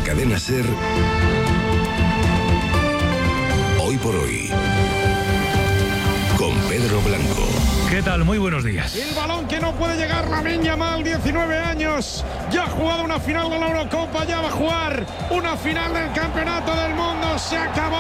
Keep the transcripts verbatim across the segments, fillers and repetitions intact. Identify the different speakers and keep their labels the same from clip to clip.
Speaker 1: Cadena SER, Hoy por Hoy, con Pedro Blanco.
Speaker 2: ¿Qué tal? Muy buenos días.
Speaker 3: El balón que no puede llegar, Lamine Yamal, diecinueve años. Ya ha jugado una final de la Eurocopa, ya va a jugar una final del Campeonato del Mundo. ¡Se acabó!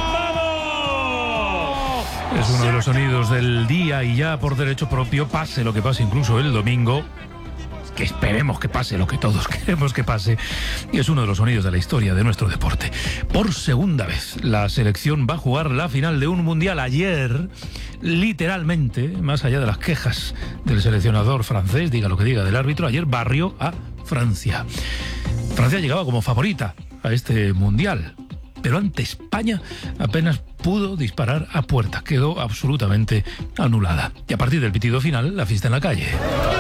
Speaker 3: ¡Vamos!
Speaker 2: Es uno de los sonidos del día y ya por derecho propio, pase lo que pase, incluso el domingo, que esperemos que pase lo que todos queremos que pase, y es uno de los sonidos de la historia de nuestro deporte. Por segunda vez, la selección va a jugar la final de un mundial. Ayer, literalmente, más allá de las quejas del seleccionador francés, diga lo que diga del árbitro, ayer barrió a Francia. Francia llegaba como favorita a este mundial, pero ante España apenas pudo disparar a puerta, quedó absolutamente anulada. Y a partir del pitido final, la fiesta en la calle.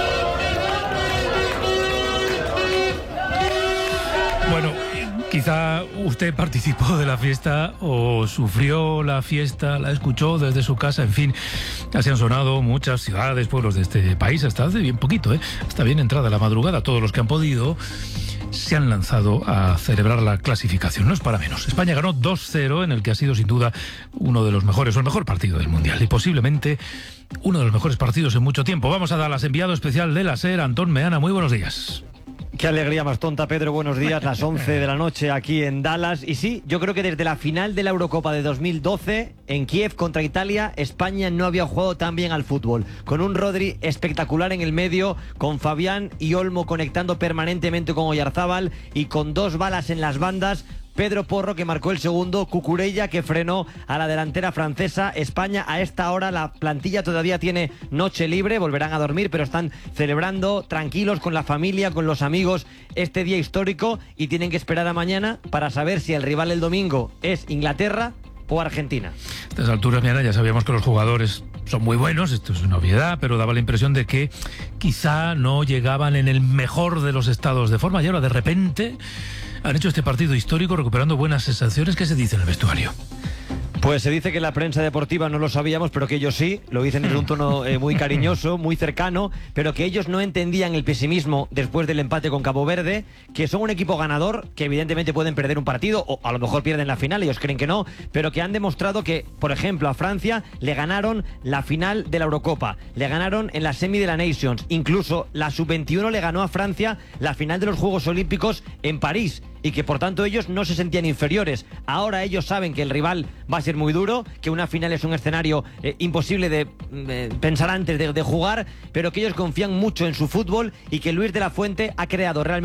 Speaker 2: Bueno, quizá usted participó de la fiesta o sufrió la fiesta, la escuchó desde su casa, en fin, así han sonado muchas ciudades, pueblos de este país, hasta hace bien poquito, ¿eh? Hasta bien entrada la madrugada, todos los que han podido se han lanzado a celebrar la clasificación, no es para menos. España ganó dos cero en el que ha sido sin duda uno de los mejores, o el mejor partido del Mundial, y posiblemente uno de los mejores partidos en mucho tiempo. Vamos a dar las enviado especial de la SER, Antón Meana, muy buenos días.
Speaker 4: Qué alegría más tonta, Pedro, buenos días, las once de la noche aquí en Dallas. Y sí, yo creo que desde la final de la Eurocopa de dos mil doce, en Kiev contra Italia, España no había jugado tan bien al fútbol. Con un Rodri espectacular en el medio, con Fabián y Olmo conectando permanentemente con Oyarzábal y con dos balas en las bandas. Pedro Porro, que marcó el segundo, Cucurella, que frenó a la delantera francesa. España, a esta hora, la plantilla todavía tiene noche libre, volverán a dormir, pero están celebrando tranquilos con la familia, con los amigos, este día histórico, y tienen que esperar a mañana para saber si el rival el domingo es Inglaterra o Argentina.
Speaker 2: A estas alturas, mira, ya sabíamos que los jugadores son muy buenos, esto es una obviedad, pero daba la impresión de que quizá no llegaban en el mejor de los estados de forma, y ahora de repente han hecho este partido histórico recuperando buenas sensaciones. ¿Qué se dice en el vestuario?
Speaker 4: Pues se dice que la prensa deportiva no lo sabíamos, pero que ellos sí, lo dicen en un tono eh, muy cariñoso, muy cercano, pero que ellos no entendían el pesimismo después del empate con Cabo Verde, que son un equipo ganador, que evidentemente pueden perder un partido, o a lo mejor pierden la final, ellos creen que no, pero que han demostrado que, por ejemplo, a Francia le ganaron la final de la Eurocopa, le ganaron en la semi de la Nations, incluso la sub veintiuno le ganó a Francia la final de los Juegos Olímpicos en París, y que por tanto ellos no se sentían inferiores. Ahora ellos saben que el rival va a ser muy duro, que una final es un escenario eh, imposible de eh, pensar antes de, de jugar, pero que ellos confían mucho en su fútbol y que Luis de la Fuente ha creado realmente